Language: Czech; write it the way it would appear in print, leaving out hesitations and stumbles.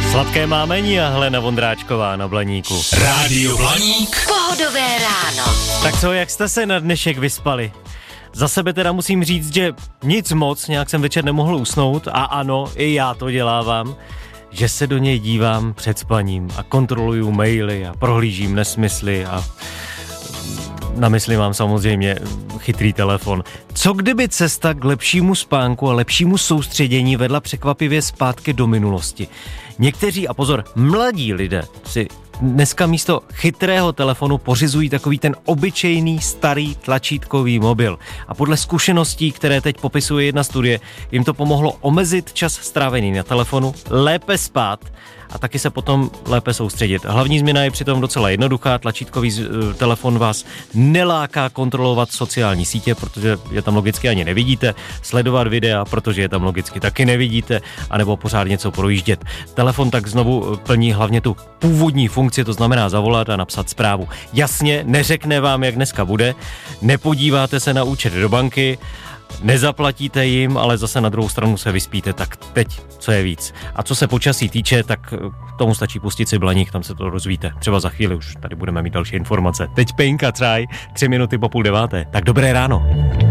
Sladké mámení a Helena Vondráčková na Blaníku. Rádio Blaník. Pohodové ráno. Tak co, jak jste se na dnešek vyspali? Za sebe teda musím říct, že nic moc, nějak jsem večer nemohl usnout a ano, i já to dělávám, že se do něj dívám před spaním a kontroluju maily a prohlížím nesmysly a na mysli mám samozřejmě chytrý telefon. Co kdyby cesta k lepšímu spánku a lepšímu soustředění vedla překvapivě zpátky do minulosti? Někteří, a pozor, mladí lidé si dneska místo chytrého telefonu pořizují takový ten obyčejný starý tlačítkový mobil. A podle zkušeností, které teď popisuje jedna studie, jim to pomohlo omezit čas strávený na telefonu, lépe spát a taky se potom lépe soustředit. Hlavní změna je přitom docela jednoduchá. Tlačítkový telefon vás neláká kontrolovat sociální sítě, protože je tam logicky ani nevidíte, sledovat videa, protože je tam logicky taky nevidíte, anebo pořád něco projíždět. Telefon tak znovu plní hlavně tu původní funkci, to znamená zavolat a napsat zprávu. Jasně, neřekne vám, jak dneska bude, nepodíváte se na účet do banky, nezaplatíte jim, ale zase na druhou stranu se vyspíte, tak teď co je víc. A co se počasí týče, tak tomu stačí pustit si Blaník, tam se to dozvíte. Třeba za chvíli už tady budeme mít další informace. Teď Pejnka Třáj, 3 minuty po 8:30. Tak dobré ráno.